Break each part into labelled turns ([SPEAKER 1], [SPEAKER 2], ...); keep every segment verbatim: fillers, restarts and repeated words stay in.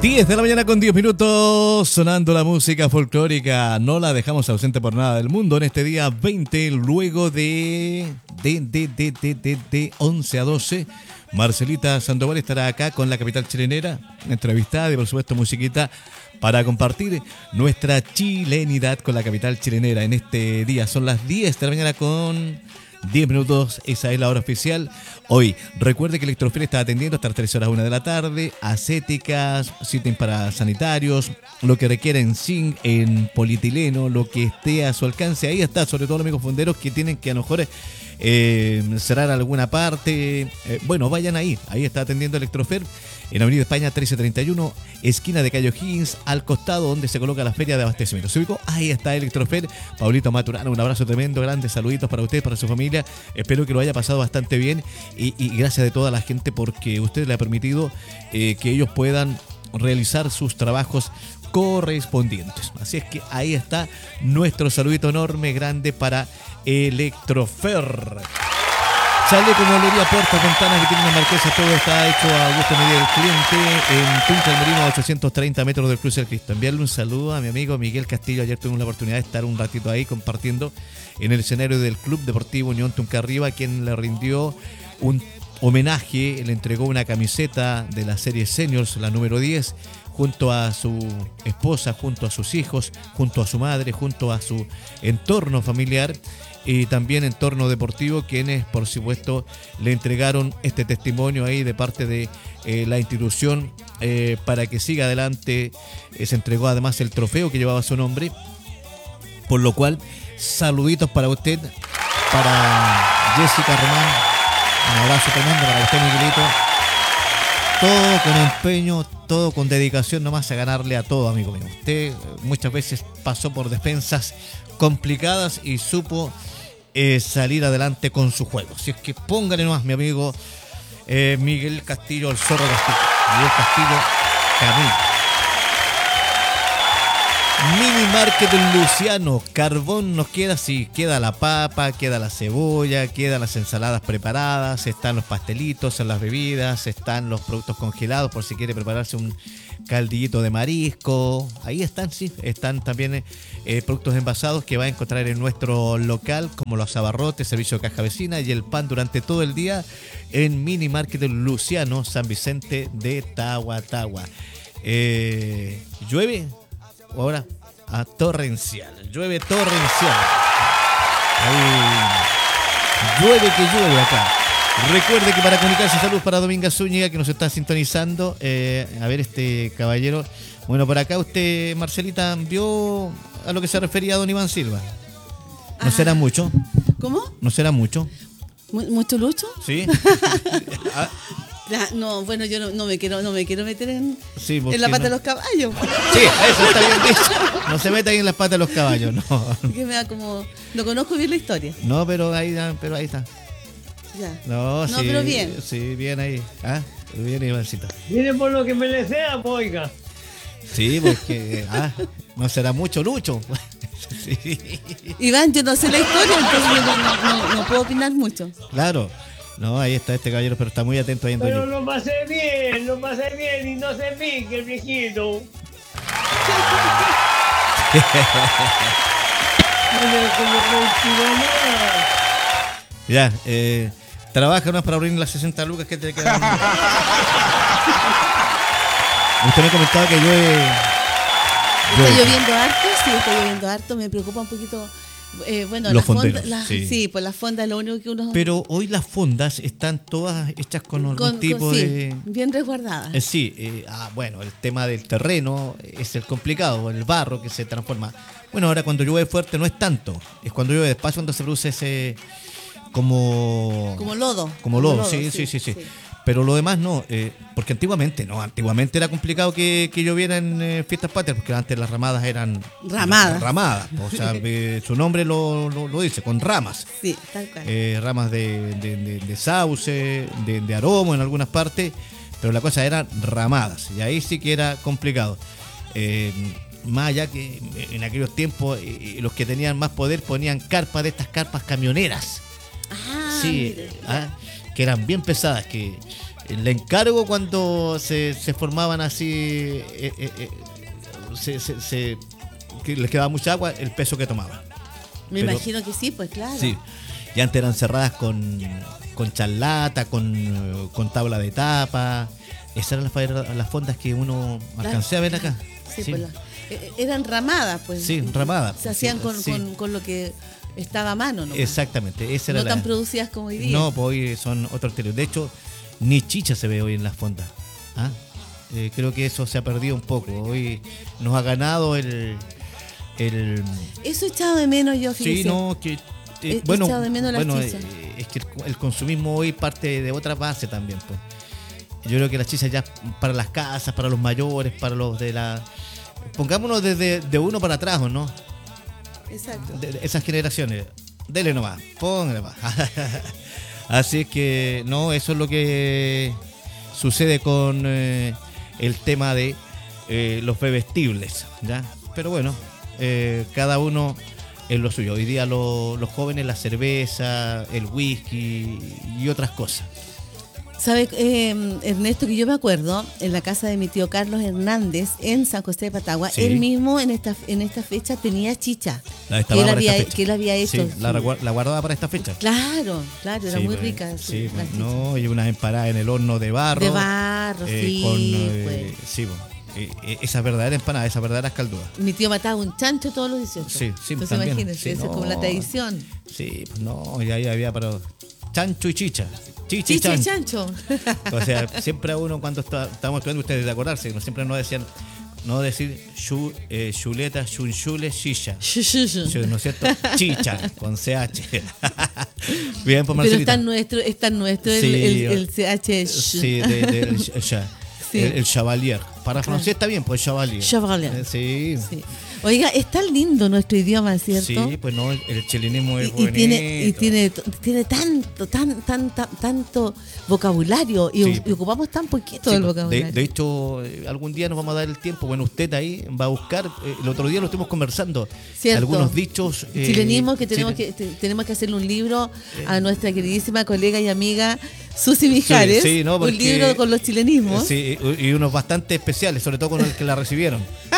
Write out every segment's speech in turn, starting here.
[SPEAKER 1] diez de la mañana con diez minutos, sonando la música folclórica. No la dejamos ausente por nada del mundo en este día veinte, luego de, de, de, de, de, de, de once a doce. Marcelita Sandoval estará acá con la capital chilenera, entrevistada y por supuesto musiquita para compartir nuestra chilenidad con la capital chilenera en este día. Son las diez de la mañana con diez minutos, esa es la hora oficial. Hoy, recuerde que Electrofer está atendiendo hasta las tres horas una de la tarde, ascéticas, sítems para sanitarios, lo que requieren zinc en polietileno, lo que esté a su alcance. Ahí está, sobre todo los amigos fonderos que tienen que a lo mejor eh, cerrar alguna parte. Eh, bueno, vayan ahí, ahí está atendiendo Electrofer. En Avenida España trece treinta y uno, esquina de Cayo Higgins, al costado donde se coloca la feria de abastecimiento. Se ubicó, ahí está Electrofer. Paulito Maturano, un abrazo tremendo, grandes saluditos para usted, para su familia. Espero que lo haya pasado bastante bien y, y gracias de toda la gente porque usted le ha permitido eh, que ellos puedan realizar sus trabajos correspondientes. Así es que ahí está nuestro saludito enorme, grande para Electrofer. Sale como Olería, puertas, ventanas, vitrinas, marquesas, todo está hecho a gusto medida del cliente en Punta del Merino, a ochocientos treinta metros del Cruce del Cristo. Enviarle un saludo a mi amigo Miguel Castillo. Ayer tuvimos la oportunidad de estar un ratito ahí compartiendo en el escenario del Club Deportivo Unión Tuncarriba, quien le rindió un homenaje, le entregó una camiseta de la serie Seniors, la número diez, junto a su esposa, junto a sus hijos, junto a su madre, junto a su entorno familiar y también entorno deportivo, quienes por supuesto le entregaron este testimonio ahí de parte de eh, la institución eh, para que siga adelante. Eh, se entregó además el trofeo que llevaba su nombre, por lo cual saluditos para usted, para Jessica Román, un abrazo tremendo para usted, Miguelito. Todo con empeño, todo con dedicación, nomás a ganarle a todo, amigo mío. Usted muchas veces pasó por despensas complicadas y supo eh, salir adelante con su juego. Si es que póngale nomás, mi amigo eh, Miguel Castillo, el zorro Castillo. Miguel Castillo Camilo. Mini Market Luciano, carbón nos queda, sí, queda la papa, queda la cebolla, quedan las ensaladas preparadas, están los pastelitos, las bebidas, están los productos congelados por si quiere prepararse un caldillito de marisco. Ahí están, sí, están también eh, productos envasados que va a encontrar en nuestro local, como los abarrotes, servicio de caja vecina y el pan durante todo el día en Mini Market Luciano, San Vicente de Tahuatahua. Eh, ¿Llueve? Ahora a torrencial, llueve torrencial. Ahí llueve que llueve acá. Recuerde que para comunicarse, saludos para Dominga Zúñiga que nos está sintonizando. Eh, a ver, este caballero. Bueno, por acá usted, Marcelita, vio a lo que se refería a don Iván Silva. ¿No ah. será mucho?
[SPEAKER 2] ¿Cómo?
[SPEAKER 1] ¿No será mucho?
[SPEAKER 2] ¿Mucho lucho?
[SPEAKER 1] Sí. ah.
[SPEAKER 2] No, bueno, yo no, no me quiero no me quiero meter en,
[SPEAKER 1] sí,
[SPEAKER 2] en la pata
[SPEAKER 1] no?
[SPEAKER 2] de los caballos.
[SPEAKER 1] Sí, eso está bien dicho. No se meta ahí en las patas de los caballos, no.
[SPEAKER 2] Que me da como... No conozco bien la historia.
[SPEAKER 1] No, pero ahí, pero ahí está.
[SPEAKER 2] Ya.
[SPEAKER 1] No,
[SPEAKER 2] no
[SPEAKER 1] sí,
[SPEAKER 2] pero bien.
[SPEAKER 1] Sí, bien ahí. Ah, bien, Ivancito.
[SPEAKER 3] Viene por lo que me desea, oiga.
[SPEAKER 1] Sí, porque... ah, no será mucho lucho. Sí.
[SPEAKER 2] Iván, yo no sé la historia, entonces yo no, no, no, no puedo opinar mucho.
[SPEAKER 1] Claro. No, ahí está este caballero, pero está muy atento ahí en
[SPEAKER 3] Pero lo pasé bien, lo pasé bien y no se pique el viejito.
[SPEAKER 1] Ya, eh, trabaja más para abrir las sesenta lucas que te quedan. Usted me comentaba que llueve.
[SPEAKER 2] Está lloviendo harto, sí, está lloviendo harto, me preocupa un poquito. Eh, bueno,
[SPEAKER 1] los
[SPEAKER 2] las
[SPEAKER 1] fonderos,
[SPEAKER 2] fondas, la,
[SPEAKER 1] sí.
[SPEAKER 2] sí, pues las fondas lo único que uno...
[SPEAKER 1] Pero hoy las fondas están todas hechas con algún
[SPEAKER 2] con,
[SPEAKER 1] tipo
[SPEAKER 2] con, sí,
[SPEAKER 1] de...
[SPEAKER 2] bien resguardadas.
[SPEAKER 1] Eh, sí, eh, ah, bueno, el tema del terreno es el complicado, el barro que se transforma. Bueno, ahora cuando llueve fuerte no es tanto, es cuando llueve despacio cuando se produce ese... Como...
[SPEAKER 2] Como lodo.
[SPEAKER 1] Como lodo, como lodo sí, sí, sí, sí, sí. sí. Pero lo demás no, eh, porque antiguamente no, antiguamente era complicado que, que lloviera en eh, fiestas patrias, porque antes las ramadas eran
[SPEAKER 2] ramadas,
[SPEAKER 1] ramadas, o sea, eh, su nombre lo, lo, lo dice, con ramas,
[SPEAKER 2] sí, tal cual.
[SPEAKER 1] Eh, ramas de, de, de, de sauce, de, de aromo en algunas partes, pero la cosa eran ramadas, y ahí sí que era complicado. Eh, más allá que en aquellos tiempos eh, los que tenían más poder ponían carpas de estas carpas camioneras.
[SPEAKER 2] Ah,
[SPEAKER 1] sí, ah, que eran bien pesadas, que Le encargo cuando se, se formaban así, eh, eh, eh, se, se, se- que les quedaba mucha agua, el peso que tomaban.
[SPEAKER 2] Me
[SPEAKER 1] Pero-
[SPEAKER 2] imagino que sí, pues claro.
[SPEAKER 1] Sí, y antes eran cerradas con, con charlata, con, eh, con tabla de tapa. Esas eran las, fa- las fondas que uno alcancé a ver acá.
[SPEAKER 2] Sí,
[SPEAKER 1] Sí,
[SPEAKER 2] pues la- eh, eran ramadas, pues.
[SPEAKER 1] Sí, ramadas,
[SPEAKER 2] Se
[SPEAKER 1] pues,
[SPEAKER 2] hacían
[SPEAKER 1] sí,
[SPEAKER 2] con,
[SPEAKER 1] sí.
[SPEAKER 2] con, con lo que estaba a mano, ¿no?
[SPEAKER 1] Exactamente, esa era
[SPEAKER 2] No
[SPEAKER 1] la...
[SPEAKER 2] tan producidas como hoy día.
[SPEAKER 1] No, pues hoy son otros estilos. De hecho, ni chicha se ve hoy en las fondas. ¿Ah? Eh, creo que eso se ha perdido un poco. Hoy nos ha ganado el... el
[SPEAKER 2] Eso he echado de menos yo,
[SPEAKER 1] sí,
[SPEAKER 2] fíjese.
[SPEAKER 1] no, que...
[SPEAKER 2] He-
[SPEAKER 1] eh,
[SPEAKER 2] he
[SPEAKER 1] bueno,
[SPEAKER 2] echado de menos la
[SPEAKER 1] bueno
[SPEAKER 2] chicha.
[SPEAKER 1] eh, es que el, el consumismo hoy parte de otra base también. Pues. Yo creo que la chicha ya para las casas, para los mayores, para los de la... Pongámonos desde de uno para atrás, ¿o no?
[SPEAKER 2] Exacto.
[SPEAKER 1] De, de esas generaciones. Dele nomás, póngale más. Así es que, no, eso es lo que sucede con eh, el tema de eh, los bebestibles, ¿ya? Pero bueno, eh, cada uno en lo suyo. Hoy día lo- los jóvenes, la cerveza, el whisky y otras cosas.
[SPEAKER 2] ¿Sabe, eh, Ernesto, que yo me acuerdo en la casa de mi tío Carlos Hernández en San José de Patagua,
[SPEAKER 1] Sí.
[SPEAKER 2] él mismo en esta en esta fecha tenía chicha
[SPEAKER 1] La
[SPEAKER 2] que
[SPEAKER 1] destapaba
[SPEAKER 2] él,
[SPEAKER 1] para esta
[SPEAKER 2] había,
[SPEAKER 1] fecha.
[SPEAKER 2] que él había hecho.
[SPEAKER 1] Sí, la, regua- la guardaba para esta fecha.
[SPEAKER 2] Claro, claro, era
[SPEAKER 1] Sí,
[SPEAKER 2] muy
[SPEAKER 1] pues,
[SPEAKER 2] rica.
[SPEAKER 1] Sí,
[SPEAKER 2] la
[SPEAKER 1] pues,
[SPEAKER 2] chicha.
[SPEAKER 1] no, y unas empanadas en el horno de barro.
[SPEAKER 2] De barro,
[SPEAKER 1] eh,
[SPEAKER 2] sí,
[SPEAKER 1] con, eh,
[SPEAKER 2] pues.
[SPEAKER 1] sí, pues, eh, eh, esa verdadera empanada, esas verdaderas calduras.
[SPEAKER 2] Mi tío mataba un chancho todos los dieciocho.
[SPEAKER 1] Sí, sí,
[SPEAKER 2] Entonces
[SPEAKER 1] también.
[SPEAKER 2] imagínense,
[SPEAKER 1] Sí,
[SPEAKER 2] eso es como
[SPEAKER 1] no.
[SPEAKER 2] la tradición.
[SPEAKER 1] Sí, pues no, ya ahí había para chancho y chicha. Chicha y
[SPEAKER 2] Chicha y
[SPEAKER 1] chancho.
[SPEAKER 2] chancho.
[SPEAKER 1] O sea, siempre a uno cuando está- estábamos estudiando, ustedes de acordarse, no siempre nos decían, no decir chu, eh, chuleta, chunchule, chicha. Sí, ¿no es cierto? Chicha, con C H. Bien, pues
[SPEAKER 2] Pero
[SPEAKER 1] Marcelita.
[SPEAKER 2] es tan nuestro, es tan nuestro el,
[SPEAKER 1] Sí,
[SPEAKER 2] el, el C H.
[SPEAKER 1] Sí, de, de- el, el, cha-
[SPEAKER 2] Sí.
[SPEAKER 1] el- el Chevalier. Para francés está bien, pues Chevalier.
[SPEAKER 2] Chevalier.
[SPEAKER 1] Eh, Sí.
[SPEAKER 2] Sí. Oiga, es tan lindo nuestro idioma, ¿cierto?
[SPEAKER 1] Sí, pues no, el, el chilenismo es
[SPEAKER 2] y, y
[SPEAKER 1] bonito.
[SPEAKER 2] tiene y tiene tiene tanto tan, tan, tan- tanto vocabulario y,
[SPEAKER 1] Sí.
[SPEAKER 2] y ocupamos tan poquito
[SPEAKER 1] Sí,
[SPEAKER 2] el
[SPEAKER 1] pues,
[SPEAKER 2] vocabulario.
[SPEAKER 1] de, de hecho, eh, algún día nos vamos a dar el tiempo. Bueno, usted ahí va a buscar. eh, el otro día lo estuvimos conversando.
[SPEAKER 2] Cierto.
[SPEAKER 1] Algunos dichos. eh,
[SPEAKER 2] Chilenismo que tenemos
[SPEAKER 1] chile-
[SPEAKER 2] que te- tenemos que hacerle un libro a nuestra queridísima colega y amiga Susi Mijares,
[SPEAKER 1] Sí, sí, no, porque-
[SPEAKER 2] un libro con los chilenismos.
[SPEAKER 1] Sí, y y unos bastante especiales, sobre todo con el que la recibieron.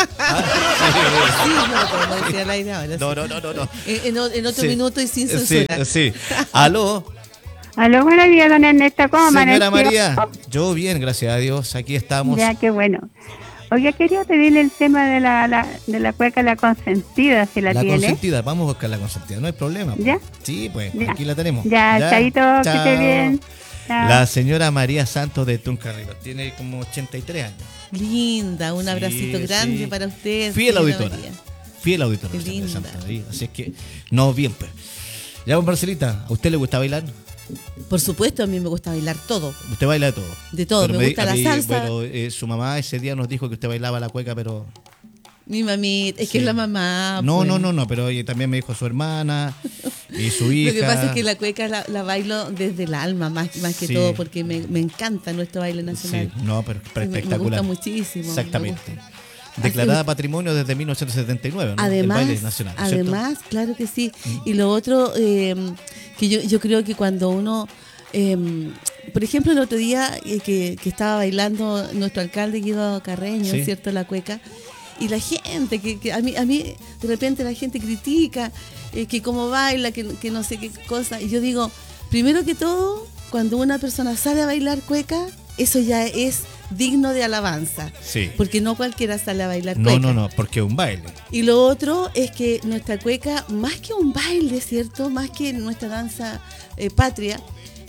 [SPEAKER 2] Sí, no lo podemos decir al aire ahora.
[SPEAKER 1] No,
[SPEAKER 2] sí.
[SPEAKER 1] no, no, no. no.
[SPEAKER 2] En, en- en otro
[SPEAKER 1] Sí.
[SPEAKER 2] minuto y sin
[SPEAKER 1] Sí,
[SPEAKER 2] censura.
[SPEAKER 1] sí. Aló,
[SPEAKER 4] Aló, buenos días, don Ernesto, ¿cómo
[SPEAKER 1] señora
[SPEAKER 4] amaneció?
[SPEAKER 1] María. Yo bien, gracias a Dios. Aquí estamos.
[SPEAKER 4] Ya, qué bueno. Oiga, quería pedirle el tema de la, la- de la cueca La Consentida, si la,
[SPEAKER 1] La
[SPEAKER 4] tiene.
[SPEAKER 1] consentida, vamos a buscar la consentida, no hay problema. pues.
[SPEAKER 4] ¿Ya?
[SPEAKER 1] Sí, pues,
[SPEAKER 4] Ya.
[SPEAKER 1] aquí la tenemos.
[SPEAKER 4] Ya, chaito, que
[SPEAKER 1] Chao.
[SPEAKER 4] esté bien. Chao.
[SPEAKER 1] La señora María Santos de Tuncarrillo, tiene como ochenta y tres años.
[SPEAKER 2] Linda, un
[SPEAKER 1] Sí,
[SPEAKER 2] abracito grande
[SPEAKER 1] sí.
[SPEAKER 2] para usted.
[SPEAKER 1] Fiel
[SPEAKER 2] señora
[SPEAKER 1] auditora.
[SPEAKER 2] María.
[SPEAKER 1] Fiel auditora.
[SPEAKER 2] Qué
[SPEAKER 1] nuestra de
[SPEAKER 2] linda.
[SPEAKER 1] Santa María. Así es que, no, bien, pues. Ya, pues, Marcelita, ¿a usted le gusta bailar?
[SPEAKER 2] Por supuesto, a mí me gusta bailar todo.
[SPEAKER 1] Usted baila de todo.
[SPEAKER 2] De todo, me
[SPEAKER 1] di-
[SPEAKER 2] gusta
[SPEAKER 1] a
[SPEAKER 2] la
[SPEAKER 1] mí,
[SPEAKER 2] salsa.
[SPEAKER 1] Bueno, eh, su mamá ese día nos dijo que usted bailaba la cueca, pero...
[SPEAKER 2] Mi mamita, es
[SPEAKER 1] Sí.
[SPEAKER 2] que es la mamá.
[SPEAKER 1] no,
[SPEAKER 2] pues.
[SPEAKER 1] no, no, no, pero oye, también me dijo su hermana y su hija.
[SPEAKER 2] Lo que pasa es que la cueca la, la bailo desde el alma, más, más que
[SPEAKER 1] Sí.
[SPEAKER 2] todo, porque me, me encanta nuestro baile nacional.
[SPEAKER 1] Sí, no, pero, pero
[SPEAKER 2] Me- me
[SPEAKER 1] espectacular.
[SPEAKER 2] gusta muchísimo, me
[SPEAKER 1] Exactamente.
[SPEAKER 2] gusta.
[SPEAKER 1] Declarada
[SPEAKER 2] Así-
[SPEAKER 1] patrimonio desde mil novecientos setenta y nueve, ¿no?
[SPEAKER 2] Además,
[SPEAKER 1] el baile nacional, ¿no es cierto?
[SPEAKER 2] además, claro que sí. Y lo otro, eh, que yo, yo creo que cuando uno, eh, por ejemplo, el otro día eh, que, que estaba bailando nuestro alcalde Guido Carreño,
[SPEAKER 1] Sí.
[SPEAKER 2] ¿cierto? La cueca, y la gente, que, que a, mí, a mí de repente la gente critica eh, que cómo baila, que, que no sé qué cosa, y yo digo, primero que todo, cuando una persona sale a bailar cueca, eso ya es digno de alabanza,
[SPEAKER 1] Sí.
[SPEAKER 2] porque no cualquiera sale a bailar
[SPEAKER 1] No,
[SPEAKER 2] cueca.
[SPEAKER 1] no, no, porque es un baile.
[SPEAKER 2] Y lo otro es que nuestra cueca, más que un baile, ¿cierto? Más que nuestra danza eh, patria,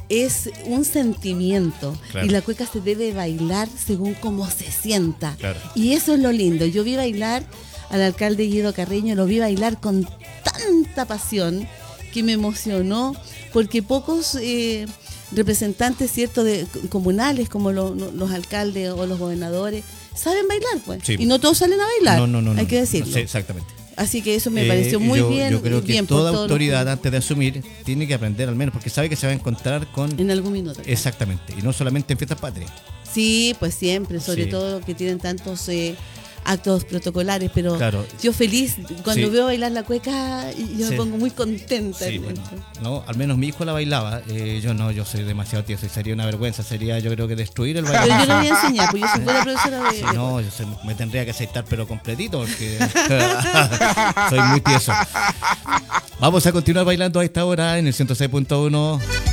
[SPEAKER 2] es un sentimiento.
[SPEAKER 1] Claro.
[SPEAKER 2] Y la cueca se debe bailar según cómo se sienta.
[SPEAKER 1] Claro.
[SPEAKER 2] Y eso es lo lindo. Yo vi bailar al alcalde Guido Carreño, lo vi bailar con tanta pasión que me emocionó, porque pocos eh, representantes, ¿cierto?, de comunales, como lo- lo- los alcaldes o los gobernadores, saben bailar, pues.
[SPEAKER 1] Sí.
[SPEAKER 2] Y no todos salen a bailar.
[SPEAKER 1] No, no, no.
[SPEAKER 2] Hay
[SPEAKER 1] no,
[SPEAKER 2] que
[SPEAKER 1] no,
[SPEAKER 2] decirlo.
[SPEAKER 1] sí, exactamente.
[SPEAKER 2] Así que eso me
[SPEAKER 1] Eh,
[SPEAKER 2] pareció muy
[SPEAKER 1] yo,
[SPEAKER 2] bien.
[SPEAKER 1] Yo creo que
[SPEAKER 2] bien por
[SPEAKER 1] toda
[SPEAKER 2] todos los
[SPEAKER 1] autoridad
[SPEAKER 2] puntos.
[SPEAKER 1] antes de asumir tiene que aprender al menos, porque sabe que se va a encontrar con...
[SPEAKER 2] En algún minuto. claro.
[SPEAKER 1] Exactamente, y no solamente en fiestas patrias.
[SPEAKER 2] Sí, pues siempre, sobre
[SPEAKER 1] Sí.
[SPEAKER 2] todo que tienen tantos eh, actos protocolares, pero
[SPEAKER 1] Claro.
[SPEAKER 2] yo feliz cuando
[SPEAKER 1] Sí.
[SPEAKER 2] veo bailar la cueca, y yo
[SPEAKER 1] Sí.
[SPEAKER 2] me pongo muy contenta.
[SPEAKER 1] Sí, bueno, no, al menos mi hijo la bailaba. Eh, yo no, yo soy demasiado tieso y sería una vergüenza. Sería, yo creo que destruir el baile.
[SPEAKER 2] Pero yo le voy a enseñar, pues yo soy buena profesora de...
[SPEAKER 1] Sí, no, yo soy- me tendría que aceitar pero completito porque soy muy tieso. Vamos a continuar bailando a esta hora en el ciento seis punto uno